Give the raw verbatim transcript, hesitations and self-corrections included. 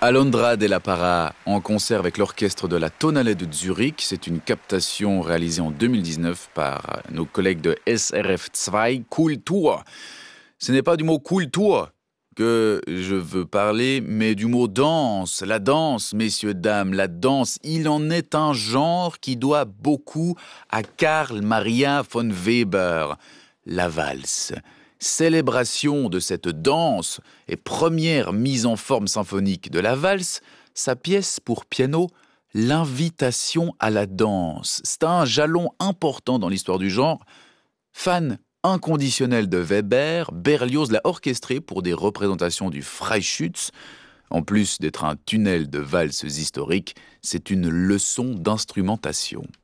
Alondra Della Parra en concert avec l'orchestre de la Tonhalle de Zurich. C'est une captation réalisée en deux mille dix-neuf par nos collègues de S R F deux Kultur. Ce n'est pas du mot Kultur que je veux parler, mais du mot danse. La danse, messieurs, dames, la danse, il en est un genre qui doit beaucoup à Karl Maria von Weber. La valse. Célébration de cette danse et première mise en forme symphonique de la valse, sa pièce pour piano, L'invitation à la danse. C'est un jalon important dans l'histoire du genre. Fan inconditionnel de Weber, Berlioz l'a orchestré pour des représentations du Freischütz. En plus d'être un tunnel de valses historiques, c'est une leçon d'instrumentation.